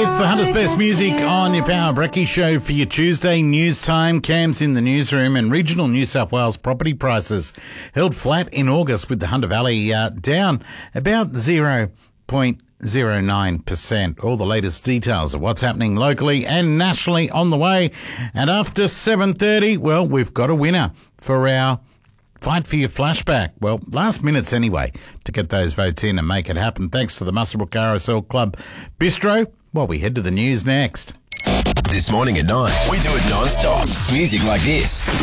It's the Hunter's Best Music on your Power Brekkie show for your Tuesday news time. Cam's in the newsroom, and regional New South Wales property prices held flat in August, with the Hunter Valley down about 0.09%. All the latest details of what's happening locally and nationally on the way. And after 7:30, well, we've got a winner for our Fight for Your Flashback. Well, last minutes anyway to get those votes in and make it happen. Thanks to the Muswellbrook RSL Club Bistro. Well, we head to the news next. This morning at 9, we do it non-stop. Music like this.